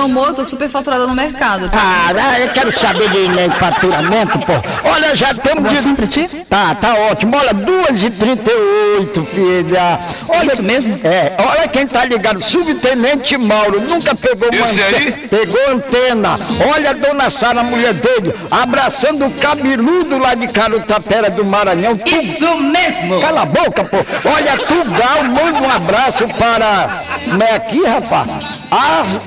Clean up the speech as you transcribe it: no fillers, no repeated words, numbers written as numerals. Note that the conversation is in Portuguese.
Não, amor, eu tô super faturada no mercado. Eu quero saber de faturamento, pô. Olha, já temos de... Assim pra ti? Tá ótimo. Olha, 2h38, filha. Olha, Isso mesmo? Olha quem tá ligado. Subtenente Mauro, nunca pegou uma Esse aí? Pegou antena. Olha a dona Sara, a mulher dele, abraçando o cabeludo lá de Carutapera do Maranhão. Isso mesmo! Cala a boca, pô. Olha, Tugal, manda um abraço para... Como é aqui, rapaz?